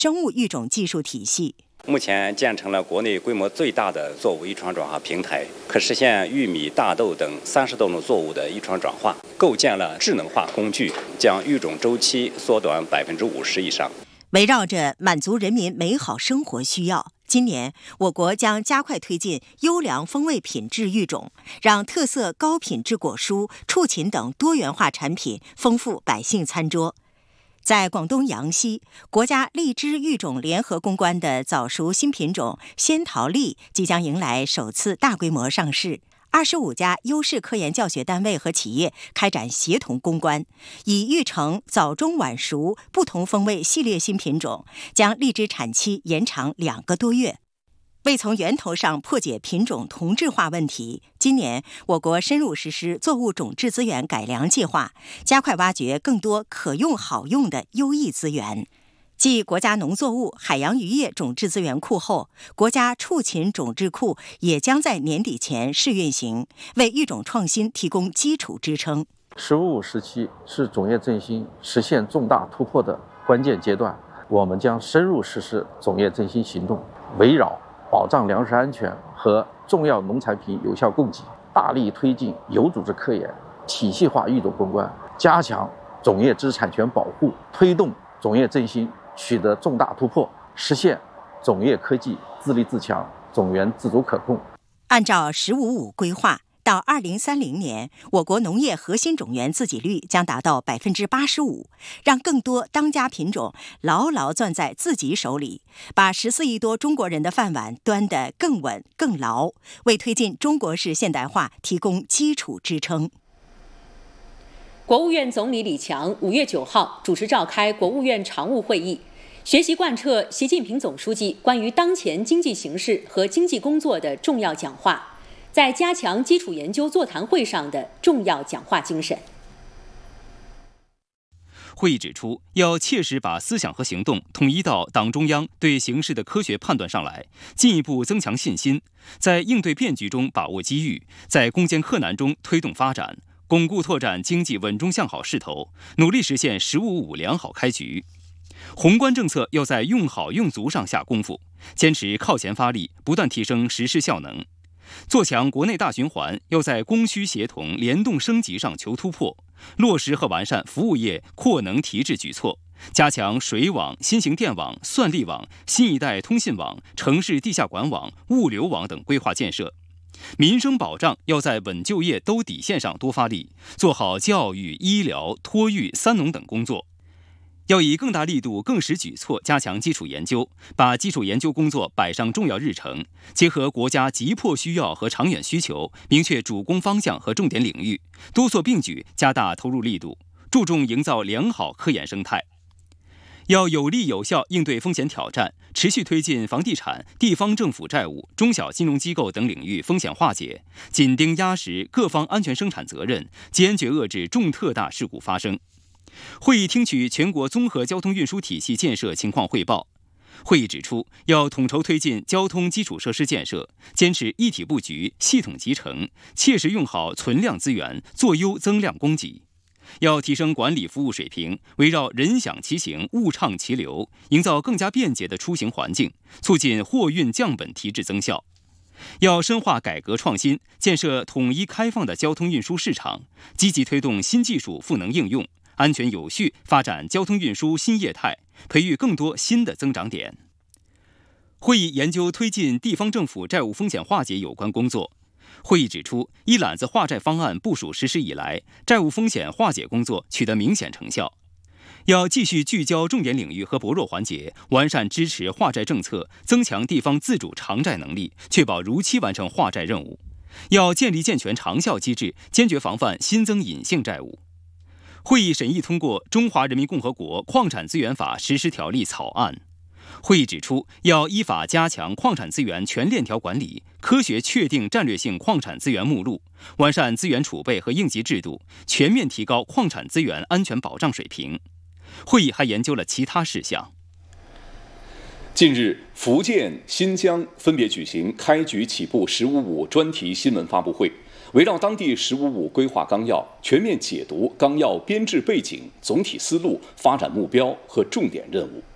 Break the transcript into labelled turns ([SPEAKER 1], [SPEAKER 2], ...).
[SPEAKER 1] 生物育种技术体系。
[SPEAKER 2] 目前建成了国内规模最大的作物遗传转化平台，可实现玉米、大豆等30多种作物的遗传转化，构建了智能化工具，将育种周期缩短50%以上。
[SPEAKER 1] 围绕着满足人民美好生活需要，今年我国将加快推进优良风味品质育种，让特色高品质果蔬、畜禽等多元化产品丰富百姓餐桌。在广东阳西，国家荔枝育种联合攻关的早熟新品种仙桃荔即将迎来首次大规模上市。25家优势科研教学单位和企业开展协同攻关，以育成早中晚熟不同风味系列新品种，将荔枝产期延长2个多月。为从源头上破解品种同质化问题，今年我国深入实施作物种质资源改良计划，加快挖掘更多可用好用的优异资源。继国家农作物、海洋渔业种质资源库后，国家畜禽种质库也将在年底前试运行，为育种创新提供基础支撑。
[SPEAKER 3] “15+5”时期是种业振兴实现重大突破的关键阶段，我们将深入实施种业振兴行动，围绕保障粮食安全和重要农产品有效供给，大力推进有组织科研、体系化育种攻关，加强种业知识产权保护，推动种业振兴取得重大突破，实现种业科技自立自强、种源自主可控。
[SPEAKER 1] 按照“15+5”规划，到2030年，我国农业核心种源自给率将达到85%，让更多当家品种牢牢攥在自己手里，把14亿多中国人的饭碗端得更稳更牢，为推进中国式现代化提供基础支撑。
[SPEAKER 4] 国务院总理李强5月9号主持召开国务院常务会议，学习贯彻习近平总书记关于当前经济形势和经济工作的重要讲话，在加强基础研究座谈会上的重要讲话精神。
[SPEAKER 5] 会议指出，要切实把思想和行动统一到党中央对形势的科学判断上来，进一步增强信心，在应对变局中把握机遇，在攻坚克难中推动发展，巩固拓展经济稳中向好势头，努力实现“15+5”良好开局。宏观政策要在用好用足上下功夫，坚持靠前发力，不断提升实施效能。做强国内大循环，要在供需协同、联动升级上求突破，落实和完善服务业扩能提质举措，加强水网、新型电网、算力网、新一代通信网、城市地下管网、物流网等规划建设。民生保障要在稳就业、兜底线上多发力，做好教育、医疗、托育、三农等工作。要以更大力度、更实举措加强基础研究，把基础研究工作摆上重要日程，结合国家急迫需要和长远需求，明确主攻方向和重点领域，多措并举，加大投入力度，注重营造良好科研生态。要有力有效应对风险挑战，持续推进房地产、地方政府债务、中小金融机构等领域风险化解，紧盯压实各方安全生产责任，坚决遏制重特大事故发生。会议听取全国综合交通运输体系建设情况汇报。会议指出，要统筹推进交通基础设施建设，坚持一体布局、系统集成，切实用好存量资源，做优增量供给。要提升管理服务水平，围绕人享其行、物畅其流，营造更加便捷的出行环境，促进货运降本提质增效。要深化改革创新，建设统一开放的交通运输市场，积极推动新技术赋能应用，安全有序发展交通运输新业态，培育更多新的增长点。会议研究推进地方政府债务风险化解有关工作。会议指出，一揽子化债方案部署实施以来，债务风险化解工作取得明显成效。要继续聚焦重点领域和薄弱环节，完善支持化债政策，增强地方自主偿债能力，确保如期完成化债任务。要建立健全长效机制，坚决防范新增隐性债务。会议审议通过《中华人民共和国矿产资源法实施条例》草案。会议指出，要依法加强矿产资源全链条管理，科学确定战略性矿产资源目录，完善资源储备和应急制度，全面提高矿产资源安全保障水平。会议还研究了其他事项。
[SPEAKER 6] 近日，福建、新疆分别举行开局起步“15+5”专题新闻发布会，围绕当地“15+5”规划纲要，全面解读纲要编制背景、总体思路、发展目标和重点任务。